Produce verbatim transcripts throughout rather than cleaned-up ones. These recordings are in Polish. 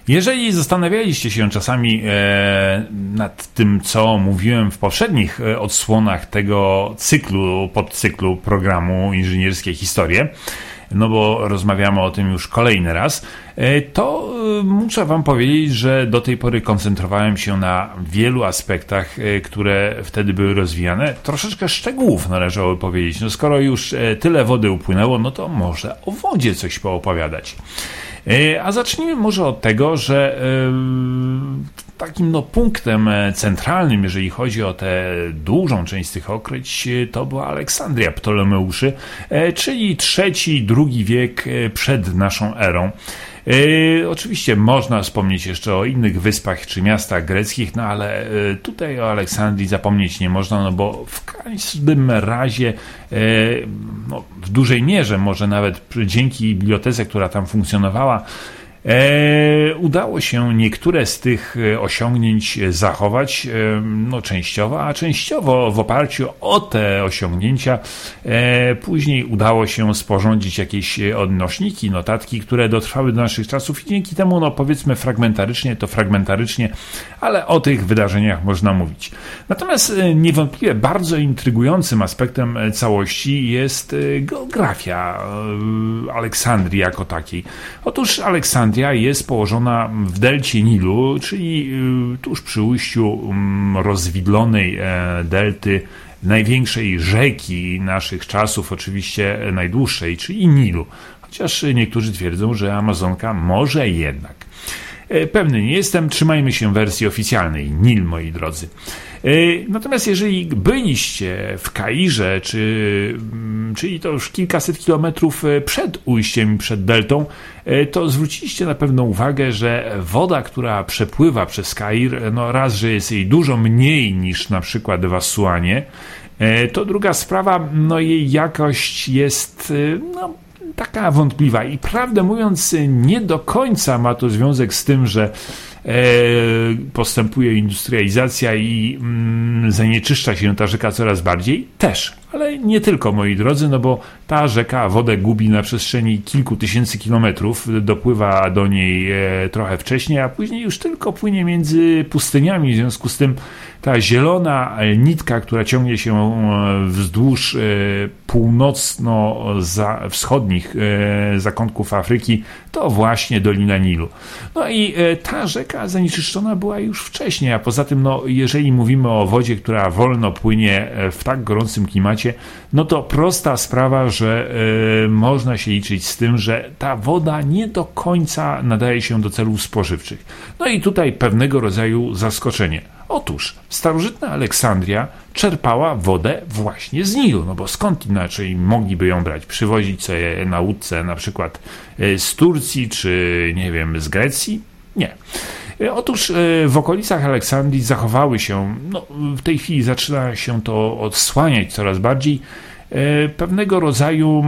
Jeżeli zastanawialiście się czasami e, nad tym, co mówiłem w poprzednich e, odsłonach tego cyklu, podcyklu programu Inżynierskie Historie, no bo rozmawiamy o tym już kolejny raz, e, to e, muszę wam powiedzieć, że do tej pory koncentrowałem się na wielu aspektach, e, które wtedy były rozwijane. Troszeczkę szczegółów należało powiedzieć. No skoro już e, tyle wody upłynęło, no to może o wodzie coś poopowiadać. A zacznijmy może od tego, że takim no punktem centralnym, jeżeli chodzi o tę dużą część z tych okryć, to była Aleksandria Ptolemeuszy, czyli trzeci, drugi wiek przed naszą erą. Yy, oczywiście można wspomnieć jeszcze o innych wyspach czy miastach greckich, no ale yy, tutaj o Aleksandrii zapomnieć nie można, no bo w każdym razie yy, no, w dużej mierze, może nawet dzięki bibliotece, która tam funkcjonowała, E, udało się niektóre z tych osiągnięć zachować, e, no częściowo, a częściowo w oparciu o te osiągnięcia e, później udało się sporządzić jakieś odnośniki, notatki, które dotrwały do naszych czasów i dzięki temu, no powiedzmy fragmentarycznie, to fragmentarycznie, ale o tych wydarzeniach można mówić. Natomiast niewątpliwie bardzo intrygującym aspektem całości jest geografia Aleksandrii jako takiej. Otóż Aleksandria jest położona w delcie Nilu, czyli tuż przy ujściu rozwidlonej delty największej rzeki naszych czasów, oczywiście najdłuższej, czyli Nilu. Chociaż niektórzy twierdzą, że Amazonka może jednak. Pewny nie jestem, trzymajmy się wersji oficjalnej. Nil, moi drodzy. Natomiast jeżeli byliście w Kairze, czy, czyli to już kilkaset kilometrów przed ujściem, przed deltą, to zwróciliście na pewno uwagę, że woda, która przepływa przez Kair, no raz, że jest jej dużo mniej niż na przykład w Assuanie, to druga sprawa, no jej jakość jest, no, taka wątpliwa i prawdę mówiąc nie do końca ma to związek z tym, że e, postępuje industrializacja i mm, zanieczyszcza się ta rzeka coraz bardziej, też, ale nie tylko, moi drodzy, no bo ta rzeka wodę gubi na przestrzeni kilku tysięcy kilometrów, dopływa do niej e, trochę wcześniej, a później już tylko płynie między pustyniami, w związku z tym ta zielona nitka, która ciągnie się wzdłuż północno-wschodnich zakątków Afryki, to właśnie Dolina Nilu. No i ta rzeka zanieczyszczona była już wcześniej, a poza tym, no, jeżeli mówimy o wodzie, która wolno płynie w tak gorącym klimacie, no to prosta sprawa, że można się liczyć z tym, że ta woda nie do końca nadaje się do celów spożywczych. No i tutaj pewnego rodzaju zaskoczenie. Otóż starożytna Aleksandria czerpała wodę właśnie z Nilu, no bo skąd inaczej mogliby ją brać? Przywozić sobie na łódce na przykład z Turcji, czy nie wiem, z Grecji? Nie. Otóż w okolicach Aleksandrii zachowały się, no w tej chwili zaczyna się to odsłaniać coraz bardziej, pewnego rodzaju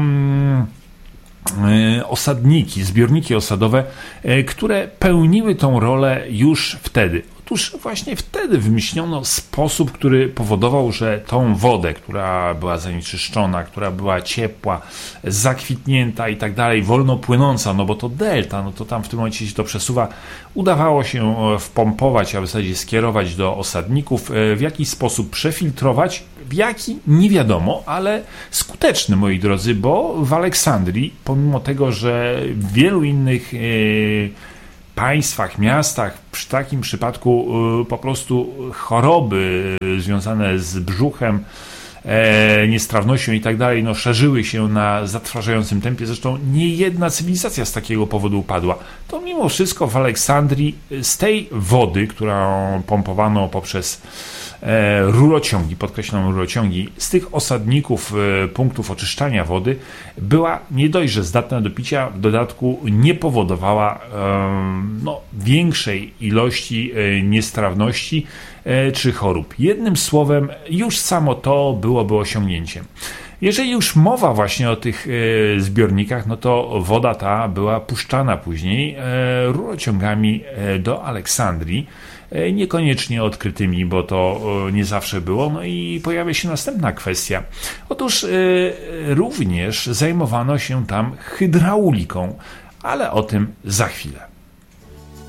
osadniki, zbiorniki osadowe, które pełniły tą rolę już wtedy. Otóż właśnie wtedy wymyślono sposób, który powodował, że tą wodę, która była zanieczyszczona, która była ciepła, zakwitnięta i tak dalej, wolno płynąca, no bo to delta, no to tam w tym momencie się to przesuwa, udawało się wpompować, a w zasadzie skierować do osadników, w jakiś sposób przefiltrować, w jaki nie wiadomo, ale skuteczny, moi drodzy, bo w Aleksandrii, pomimo tego, że w wielu innych yy, państwach, miastach przy takim przypadku y, po prostu choroby y, związane z brzuchem, e, niestrawnością i tak dalej, no szerzyły się na zatrważającym tempie. Zresztą nie jedna cywilizacja z takiego powodu upadła. To mimo wszystko w Aleksandrii z tej wody, którą pompowano poprzez e, rurociągi, podkreślam rurociągi, z tych osadników e, punktów oczyszczania wody była nie dość, że zdatna do picia, w dodatku nie powodowała e, no, większej ilości e, niestrawności e, czy chorób. Jednym słowem, już samo to byłoby osiągnięciem. Jeżeli już mowa właśnie o tych e, zbiornikach, no to woda ta była puszczana później e, rurociągami e, do Aleksandrii, e, niekoniecznie odkrytymi, bo to e, nie zawsze było. No i pojawia się następna kwestia. Otóż e, również zajmowano się tam hydrauliką, ale o tym za chwilę.